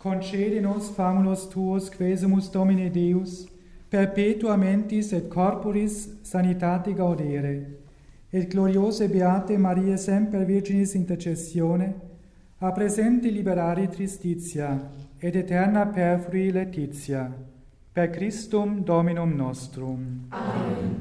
concede nos famulos tuos, quesumus Domine Deus, perpetua mentis et corporis sanitate gaudere, et gloriose beate Maria semper Virginis intercessione, a presente liberare tristitia, et eterna perfrui laetitia, per Christum Dominum nostrum. Amen.